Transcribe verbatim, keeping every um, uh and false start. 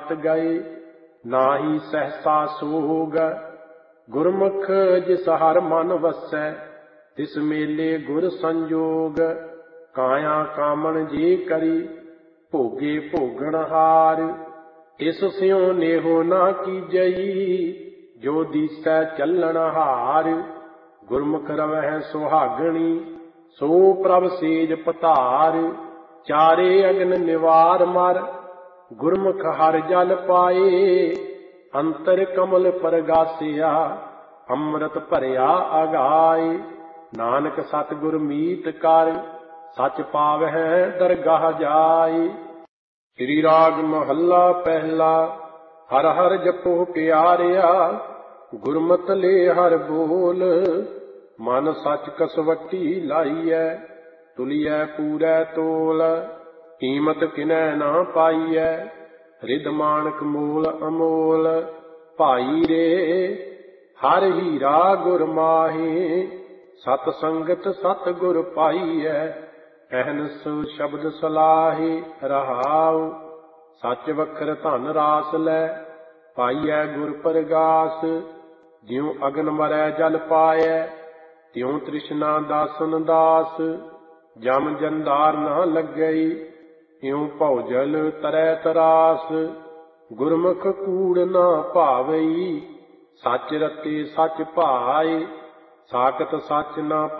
ਮਤ ਗਏ, ਨਾਹੀ ਸਹਸਾ ਸੋਗ। ਗੁਰਮੁਖ ਜਿਸ ਹਰ ਮਨ ਵਸੈ, ਤਿਸ ਮੇਲੇ ਗੁਰ ਸੰਜੋਗ। ਕਾਇਆ ਕਾਮਣ ਜੇ ਕਰੀ, ਭੋਗੇ ਭੋਗਣ ਹਾਰ। ਇਸ ਸਿਉ ਨੇਹੋ ਨਾ ਕੀਜਈ, ਜੋ ਦੀਸੈ ਚੱਲਣ ਹਾਰ। ਗੁਰਮੁਖ ਰਵਹਿ ਸੁਹਾਗਣੀ, ਸੋ ਪ੍ਰਭ ਸੇਜ ਪਧਾਰ। ਚਾਰੇ ਅਗਨ ਨਿਵਾਰ ਮਰ, ਗੁਰਮੁਖ ਹਰਿ ਜਲ ਪਾਏ। ਅੰਤਰ ਕਮਲ ਪਰਗਾਸਿਆ, ਅੰਮ੍ਰਿਤ ਭਰਿਆ ਅਗਾਏ। ਨਾਨਕ ਸਤਿਗੁਰ ਮੀਤ ਕਰ, ਸਚ ਪਾਵਹਿ ਦਰਗਾਹ ਜਾਏ। ਸ੍ਰੀ ਰਾਗ ਮਹੱਲਾ ਪਹਿਲਾ। ਹਰਿ ਹਰਿ ਜਪੋ ਪਿਆਰਿਆ, ਗੁਰਮਤਿ ਲੈ ਹਰਿ ਬੋਲ। ਮਨ ਸਚ ਕਸਵੱਟੀ ਲਾਈਐ, ਤੁਲੀਐ ਪੂਰੈ ਤੋਲ। ਕੀਮਤ ਕਿਨੈ ਨਾ ਪਾਈਐ, ਰਿਦ ਮਾਣਕ ਮੋਲ ਅਮੋਲ। ਭਾਈ ਰੇ ਹਰ ਹੀਰਾ ਗੁਰ ਮਾਹੇ, ਸਤ ਸੰਗਤ ਸਤ ਗੁਰ ਪਾਈਐ। ਅਹਨਿਸ ਸ਼ਬਦ ਸਲਾਹੇ ਰਹਾਉ, ਸੱਚ ਵਖਰ ਧਨ ਰਾਸ ਲੈ। ਪਾਈਐ ਗੁਰ ਪਰਗਾਸ, ਜਿਉ ਅਗਨ ਮਰੈ ਜਲ ਪਾਇਐ। ਤਿਉ ਤ੍ਰਿਸ਼ਨਾ ਦਾਸਨ ਦਾਸ, ਜਮ ਜੰਦਾਰ ਨਾ ਲੱਗਈ। ਇਉ ਭਉ ਜਲ ਤਰੈ ਤਰਾਸ, ਗੁਰਮੁਖ ਕੂੜ ਨਾ ਭਾਵਈ। ਸੱਚ ਰਤੇ ਸੱਚ ਭਾਏ, ਸਾਖਤ ਸੱਚ ਨਾ